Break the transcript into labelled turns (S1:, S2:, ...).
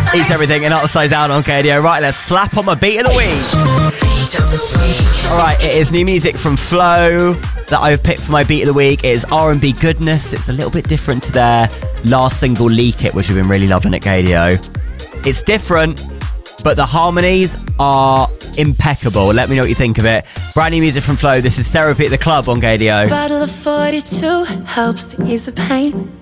S1: Eats Everything and Upside Down on KDO. Right, let's slap on my beat of the week. Alright, it is new music from Flow that I've picked for my beat of the week. It is R&B goodness. It's a little bit different to their last single, Leak It, which we've been really loving at KDO. It's different, but the harmonies are impeccable. Let me know what you think of it. Brand new music from Flow. This is Therapy at the Club on KDO.
S2: Bottle of 42 helps to ease the pain.